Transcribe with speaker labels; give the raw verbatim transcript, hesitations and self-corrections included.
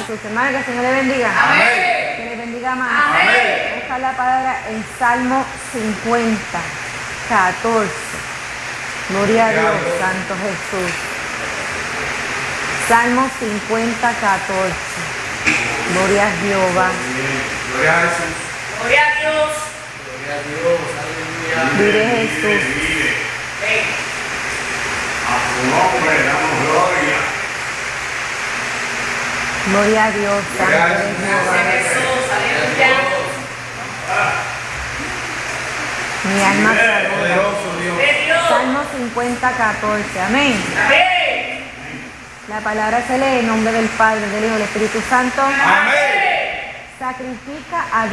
Speaker 1: Jesús. Hermano, que el Señor le bendiga.
Speaker 2: Amén.
Speaker 1: Que le bendiga más.
Speaker 2: Amén.
Speaker 1: Busca la palabra en Salmo cincuenta, catorce. Gloria a Dios, Santo Jesús. Salmo cincuenta, catorce. Gloria a Jehová.
Speaker 2: Gloria a Jesús.
Speaker 3: Gloria a Dios.
Speaker 2: Gloria a Dios. Aleluya.
Speaker 1: Vive Jesús.
Speaker 3: Ven.
Speaker 2: A su nombre damos gloria.
Speaker 1: Gloria a Dios, Santo
Speaker 2: Gloria a
Speaker 1: de
Speaker 2: Jesús.
Speaker 1: Jehová.
Speaker 3: Jesús, aleluya.
Speaker 1: Mi alma se adora.
Speaker 2: Poderoso Dios.
Speaker 3: De Dios.
Speaker 1: Salmo cincuenta, catorce. Amén.
Speaker 3: Amén.
Speaker 1: La palabra se lee en nombre del Padre, del Hijo y del Espíritu Santo.
Speaker 2: Amén.
Speaker 1: Sacrifica a